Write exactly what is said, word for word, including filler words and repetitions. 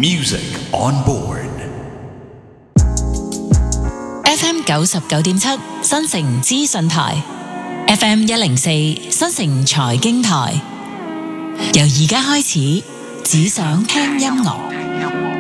Music on board. F M 九十九點七新城資訊台 ，F M 一零四新城財經台。由而家開始，只想聽音樂。